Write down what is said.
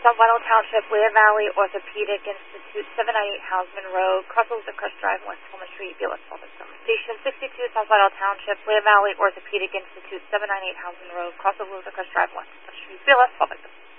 South Vinyl Township, Lehigh Valley Orthopedic Institute, 798 Hausman Road, Crossroads of Crest Drive, West Palmer Street, BLS Public Station 62, South Vinyl Township, Lehigh Valley Orthopedic Institute, 798 Hausman Road, Crossroads of Crest Drive, West Palmer Street, BLS Public.